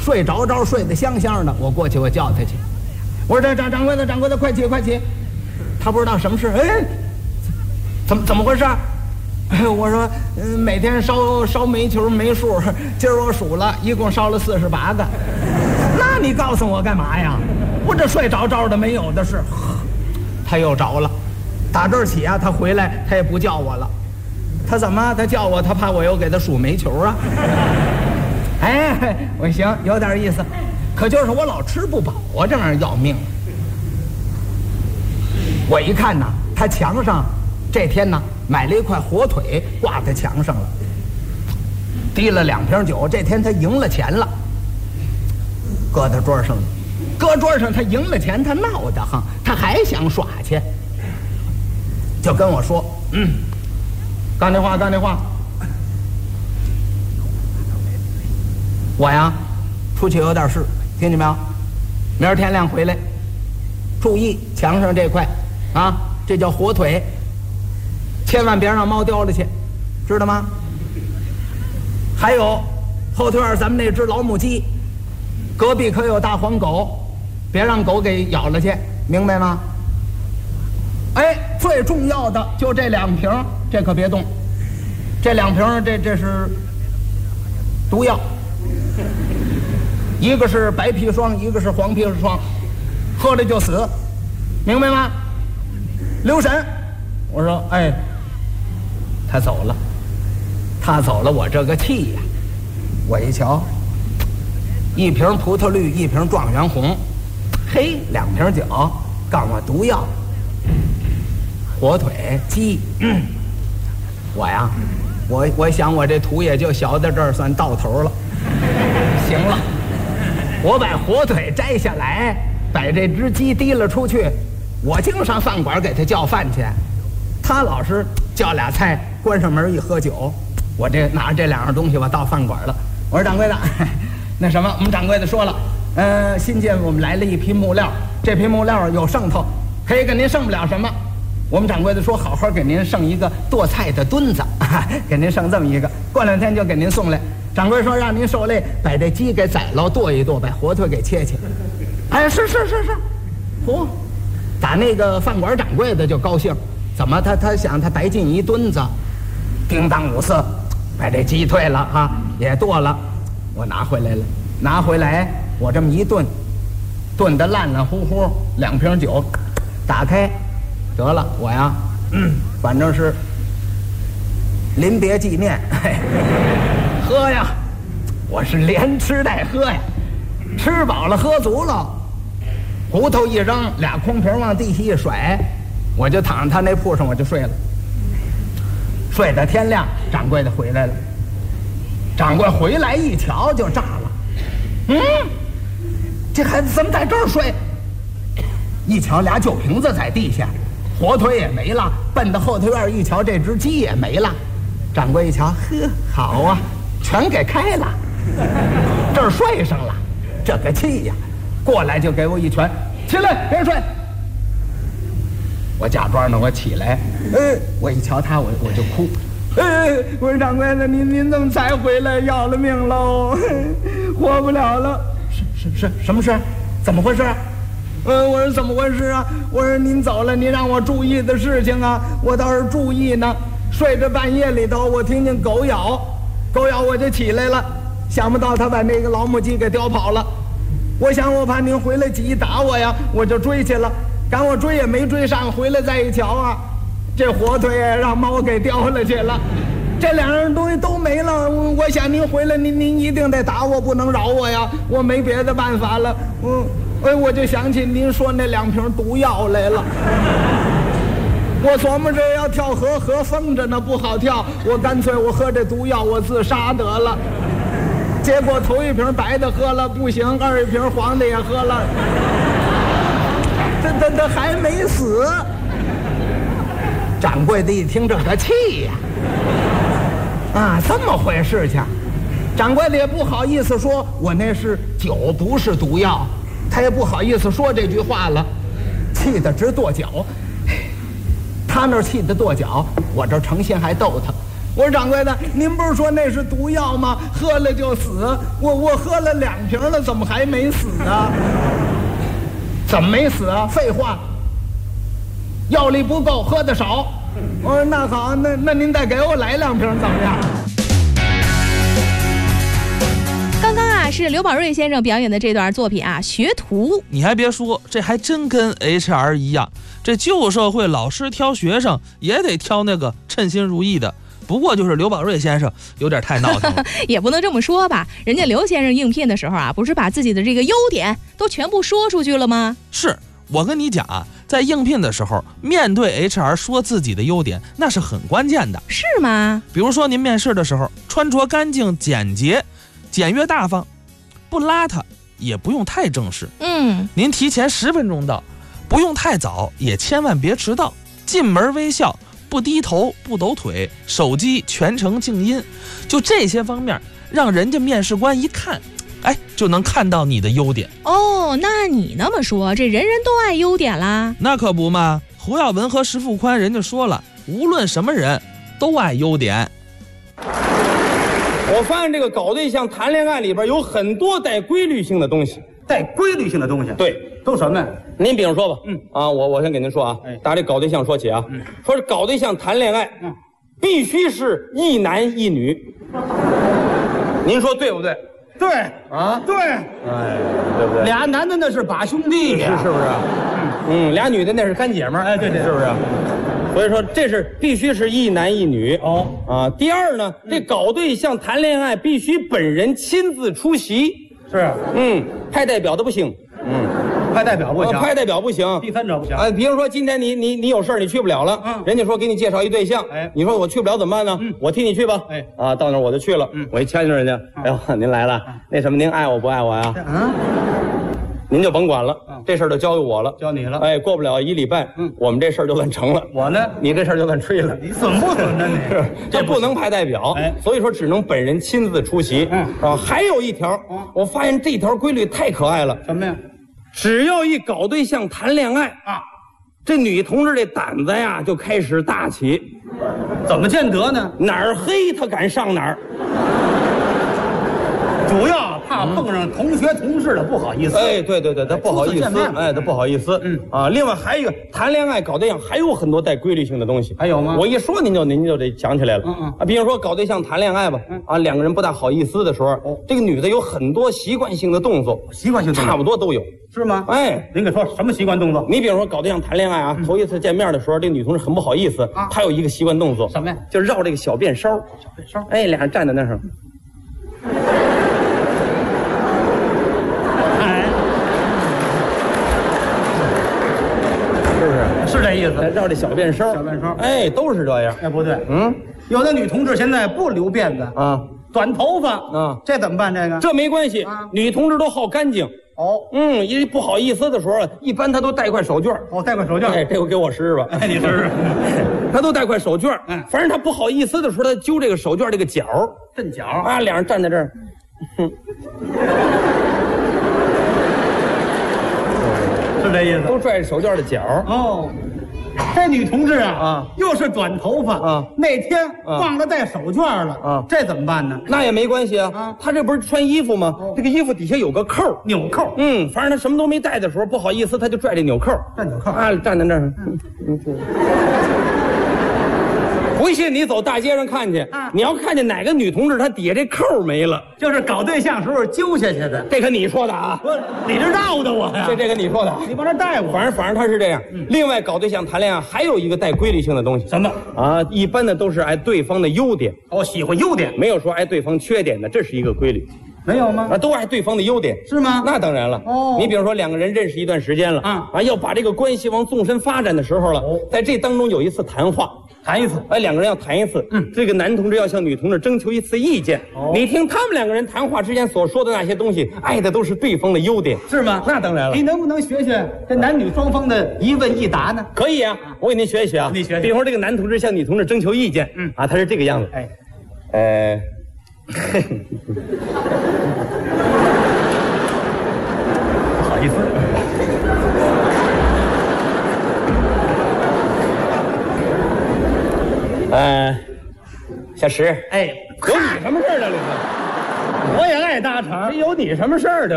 睡着睡得香香的，我过去我叫他去，我说掌柜的快起快起，他不知道什么事，哎，怎么回事？我说每天烧煤球没数，今儿我数了，一共烧了48个。那你告诉我干嘛呀？我这睡着的没有的是。他又着了，打这儿起啊，他回来他也不叫我了。他怎么？他叫我，他怕我又给他数煤球啊。哎，我行，有点意思，可就是我老吃不饱啊，这玩意儿要命。我一看呢，他墙上这天呢买了一块火腿挂在墙上了，滴了2瓶酒。这天他赢了钱了，搁在桌上了，搁桌上他赢了钱，他闹得慌，他还想耍去，就跟我说，干这话，我呀出去有点事，听见没有？明儿天亮回来，注意墙上这块啊，这叫火腿，千万别让猫叼了去，知道吗？还有后腿院咱们那只老母鸡，隔壁可有大黄狗，别让狗给咬了去，明白吗？哎，最重要的就这2瓶，这可别动。这2瓶，这是毒药，一个是白砒霜，一个是黄砒霜，喝了就死，明白吗？留神。我说，哎，他走了，我这个气呀！我一瞧，1瓶葡萄绿，1瓶状元红，嘿，2瓶酒，告诉我毒药，火腿鸡，我呀，我想我这图也就小在这儿算到头了。行了，我把火腿摘下来，把这只鸡提了出去，我经上饭馆给他叫饭去，他老是叫俩菜，关上门一喝酒。我这拿着这2样东西，我到饭馆了。我说掌柜的，那什么，我们掌柜的说了，新进我们来了一批木料，这批木料有剩头，可以给您剩不了什么。我们掌柜的说，好好给您剩一个剁菜的墩子，给您剩这么一个，过2天就给您送来。掌柜说让您受累，把这鸡给宰了剁一剁，把火腿给切切。哎，是，嚯，打那个饭馆掌柜的就高兴，怎么他想他白进一墩子，叮当5四，把这鸡退了啊，也剁了，我拿回来，我这么一炖，炖得烂乎乎，2瓶酒，打开，得了，我呀，反正是临别纪念，喝呀，我是连吃带喝呀，吃饱了喝足了，骨头一扔，2空瓶往地下一甩，我就躺他那铺上我就睡了，睡到天亮，掌柜的回来了。掌柜回来一瞧就炸了，这孩子怎么在这儿睡？一瞧俩酒瓶子在地下，火腿也没了，奔到后头院一瞧，这只鸡也没了。掌柜一瞧，呵，好啊，全给开了，这儿睡上了，这个气呀！过来就给我一拳，起来别睡。我假装呢，我起来，我一瞧他，我就哭。我说掌柜的，您怎么才回来？要了命喽，活不了了。是什么事？怎么回事？我说怎么回事啊？我说您走了，您让我注意的事情啊，我倒是注意呢。睡着半夜里头，我听见狗咬我就起来了，想不到他把那个老母鸡给叼跑了。我想我怕您回来急打我呀，我就追去了。赶我追也没追上，回来再一瞧啊，这火腿让猫给叼了去了，这2样东西都没了。我想您回来，您一定得打我，不能饶我呀，我没别的办法了。我就想起您说那2瓶毒药来了。我琢磨着要跳河封着呢，不好跳，我干脆我喝这毒药，我自杀得了。结果头1瓶白的喝了不行，2瓶黄的也喝了，这还没死。掌柜的一听这个气呀，这么回事情。掌柜的也不好意思说我那是酒，不是毒药，他也不好意思说这句话了，气得直跺脚。他那儿气得跺脚，我这诚心还逗他， 我说掌柜的，您不是说那是毒药吗？喝了就死。我喝了2瓶了，怎么还没死啊？怎么没死啊？废话，药力不够，喝的少。我说那好，那您再给我来2瓶怎么样？ 刚刚啊，是刘宝瑞先生表演的这段作品啊，《学徒》。 你还别说，这还真跟 HR 一样，这旧社会老师挑学生也得挑那个称心如意的。不过就是刘宝瑞先生有点太闹腾了。 也不能这么说吧，人家刘先生应聘的时候啊，不是把自己的这个优点都全部说出去了吗？ 是，我跟你讲啊，在应聘的时候，面对 HR 说自己的优点，那是很关键的。 是吗？ 比如说您面试的时候，穿着干净简洁，简约大方，不邋遢，也不用太正式。您提前10分钟到，不用太早，也千万别迟到。进门微笑，不低头不抖腿，手机全程静音，就这些方面，让人家面试官一看，就能看到你的优点。 哦，那你那么说，这人人都爱优点啦？ 那可不嘛，胡耀文和石富宽人家说了，无论什么人都爱优点。 我发现这个搞对象谈恋爱里边有很多带规律性的东西。 带规律性的东西， 对， 都什么呀？ 您比如说吧，我先给您说啊，打这搞对象说起啊，说是搞对象谈恋爱，必须是一男一女，您说对不对？ 对啊， 对， 对不对？ 俩男的那是把兄弟呀， 是不是？俩女的那是干姐们儿， 对， 是不是？所以说这是必须是一男一女第二呢，这搞对象谈恋爱必须本人亲自出席。 是， 派代表的不行， 派代表不行， 派代表不行， 第三者不行。 比如说今天你有事儿你去不了了，人家说给你介绍一对象，你说我去不了怎么办呢？我替你去吧，到那儿我就去了，我一牵着人家，哎呦，您来了，那什么，您爱我不爱我呀？您就甭管了，这事儿就交给我了， 交你了。 过不了1礼拜，我们这事儿就算成了。 我呢， 你这事儿就算吹了。 你损不损呢？你这不能派代表，所以说只能本人亲自出席。还有一条，我发现这条规律太可爱了。 什么呀？ 只要一搞对象谈恋爱这女同志这胆子呀就开始大起。 怎么见得呢？ 哪儿黑她敢上哪儿。 主要怕碰上同学同事的不好意思。 对，他不好意思，他不好意思。另外还有一个，谈恋爱搞对象还有很多带规律性的东西。 还有吗？ 我一说您就得想起来了。比如说搞对象谈恋爱吧，两个人不大好意思的时候，这个女的有很多习惯性的动作， 习惯性动作差不多都有， 是吗？您给说什么习惯动作？ 你比如说搞对象谈恋爱头一次见面的时候，这女同志很不好意思，她有一个习惯动作， 什么呀？ 就绕这个小便梢，俩人站在那上。 是这意思， 绕这小便梢，都是这样。 不对，有的女同志现在不留辫子短头发这怎么办？ 这没关系，女同志都好干净。因为不好意思的时候，一般她都带块手绢。 带块手绢。 这回给我试试吧。 你试试。 她都带块手绢。反正她不好意思的时候，她揪这个手绢这个角， 震角俩人站在这儿。 是这意思， 都拽着手绢的角。 这女同志又是短头发那天忘了带手绢了这怎么办呢？ 那也没关系她这不是穿衣服吗？这个衣服底下有个扣， 纽扣。 反正她什么都没带的时候，不好意思，她就拽这纽扣。 拽纽扣站在那儿。不信你走大街上看去，你要看见哪个女同志她底下这扣没了， 就是搞对象时候揪下去的。 这可你说的啊？ 不，你这绕的我呀。 这个你说的， 你往这带我。 反正他是这样。另外搞对象谈恋爱还有一个带规律性的东西。 什么一般的都是爱对方的优点。 喜欢优点， 没有说爱对方缺点的，这是一个规律。 没有吗？ 都爱对方的优点， 是吗？ 那当然了。你比如说两个人认识一段时间了要把这个关系往纵深发展的时候了，在这当中有一次谈话。 谈一次， 两个人要谈一次，这个男同志要向女同志征求一次意见。你听他们两个人谈话之间所说的那些东西，爱的都是对方的优点， 是吗？ 那当然了。 你能不能学学这男女双方的一问一答呢？ 可以啊，我给您学一学啊。 你学。 比如说这个男同志向女同志征求意见，他是这个样子。 不好意思。 小 10。 哎， 有你什么事儿啊，李哥？ 我也爱搭茬， 有你什么事儿的？